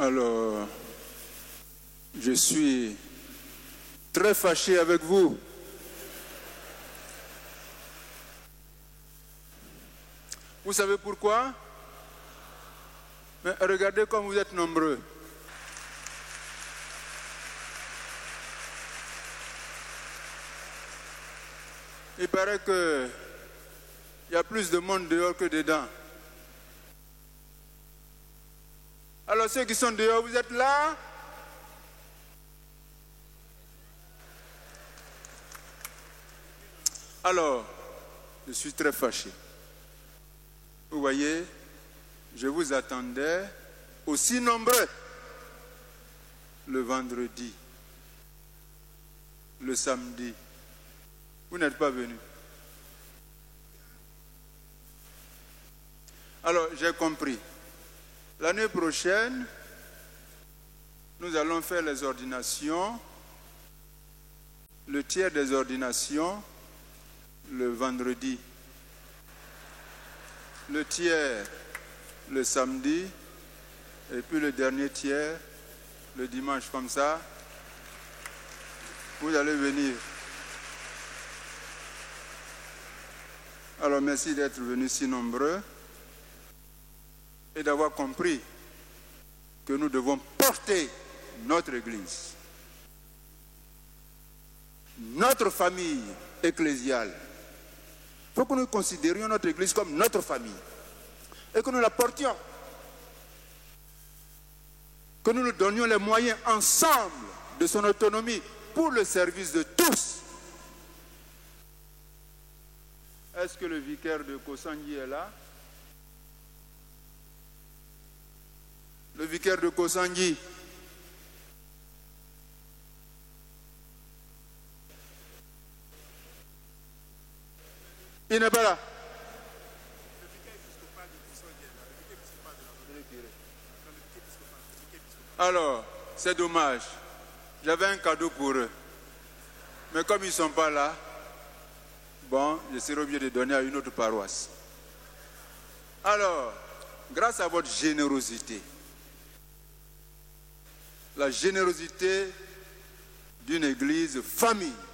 Alors, je suis très fâché avec vous. Vous savez pourquoi? Mais regardez comme vous êtes nombreux. Il paraît qu'il y a plus de monde dehors que dedans. Alors ceux qui sont dehors, vous êtes là? Alors, je suis très fâché. Vous voyez, je vous attendais aussi nombreux le vendredi, le samedi. Vous n'êtes pas venus. Alors, j'ai compris. L'année prochaine, nous allons faire les ordinations, le tiers des ordinations, le vendredi, le tiers le samedi, et puis le dernier tiers le dimanche, comme ça. Vous allez venir. Alors, merci d'être venus si nombreux et d'avoir compris que nous devons porter notre Église, notre famille ecclésiale. Il faut que nous considérions notre Église comme notre famille et que nous la portions, que nous nous donnions les moyens ensemble de son autonomie pour le service de tous. Est-ce que le vicaire de Kossangi est là? Le vicaire de Kossangi. Il n'est pas là. Alors, c'est dommage. J'avais un cadeau pour eux. Mais comme ils ne sont pas là, bon, je serai obligé de donner à une autre paroisse. Alors, grâce à votre générosité, la générosité d'une église famille,